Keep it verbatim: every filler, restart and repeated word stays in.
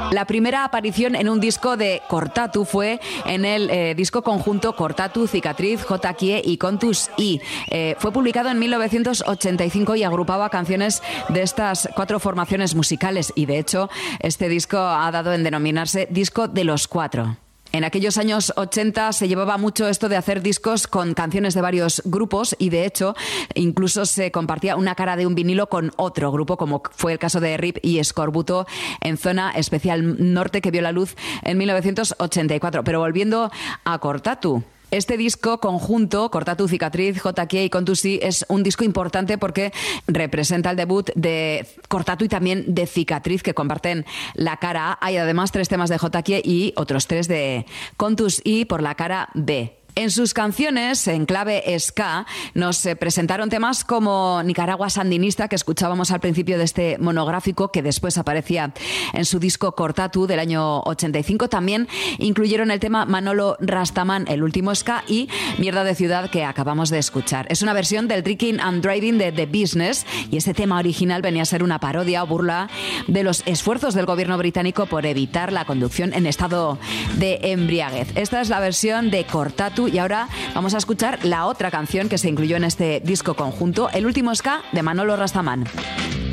La primera aparición en un disco de Cortatu fue en el eh, disco conjunto Cortatu, Cicatriz, Jotakie y Contus I. Eh, fue publicado en mil novecientos ochenta y cinco y agrupaba canciones de estas cuatro formaciones musicales y de hecho este disco ha dado en denominarse Disco de los Cuatro. En aquellos años ochenta se llevaba mucho esto de hacer discos con canciones de varios grupos y de hecho incluso se compartía una cara de un vinilo con otro grupo, como fue el caso de Rip y Escorbuto en Zona Especial Norte, que vio la luz en mil novecientos ochenta y cuatro. Pero volviendo a Cortatu. Este disco conjunto, Cortatu, Cicatriz, Jotakie y Contus I, es un disco importante porque representa el debut de Cortatu y también de Cicatriz, que comparten la cara A. Hay además tres temas de Jotakie y otros tres de Contus I por la cara B. En sus canciones, en clave ska, nos presentaron temas como Nicaragua Sandinista, que escuchábamos al principio de este monográfico, que después aparecía en su disco Cortatu del año ochenta y cinco. También incluyeron el tema Manolo Rastaman, el último ska, y Mierda de Ciudad, que acabamos de escuchar. Es una versión del Drinking and Driving de The Business, y este tema original venía a ser una parodia o burla de los esfuerzos del gobierno británico por evitar la conducción en estado de embriaguez. Esta es la versión de Cortatu. Y ahora vamos a escuchar la otra canción que se incluyó en este disco conjunto, El último ska de Manolo Rastaman.